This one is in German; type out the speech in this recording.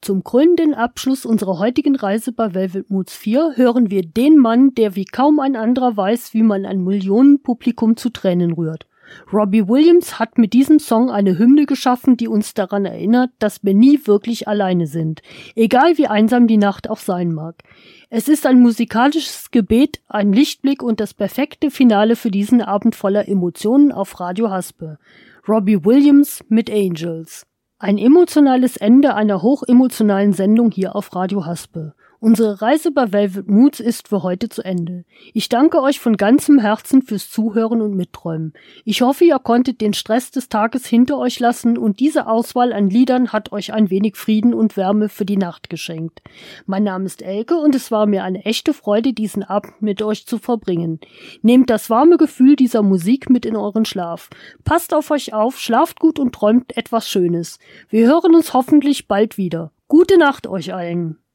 Zum krönenden Abschluss unserer heutigen Reise bei Velvet Moods 4 hören wir den Mann, der wie kaum ein anderer weiß, wie man ein Millionenpublikum zu Tränen rührt. Robbie Williams hat mit diesem Song eine Hymne geschaffen, die uns daran erinnert, dass wir nie wirklich alleine sind, egal wie einsam die Nacht auch sein mag. Es ist ein musikalisches Gebet, ein Lichtblick und das perfekte Finale für diesen Abend voller Emotionen auf Radio Haspe. Robbie Williams mit Angels. Ein emotionales Ende einer hochemotionalen Sendung hier auf Radio Haspe. Unsere Reise bei Velvet Moods ist für heute zu Ende. Ich danke euch von ganzem Herzen fürs Zuhören und Mitträumen. Ich hoffe, ihr konntet den Stress des Tages hinter euch lassen und diese Auswahl an Liedern hat euch ein wenig Frieden und Wärme für die Nacht geschenkt. Mein Name ist Elke und es war mir eine echte Freude, diesen Abend mit euch zu verbringen. Nehmt das warme Gefühl dieser Musik mit in euren Schlaf. Passt auf euch auf, schlaft gut und träumt etwas Schönes. Wir hören uns hoffentlich bald wieder. Gute Nacht euch allen.